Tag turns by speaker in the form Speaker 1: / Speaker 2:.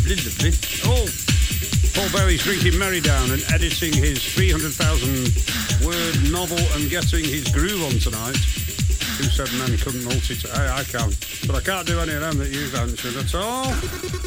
Speaker 1: lovely. Oh, Paul Bailey's drinking Merry down and editing his 300,000 word novel and getting his groove on tonight. Who said men couldn't multitask? I can. But I can't do any of them that you've answered at all.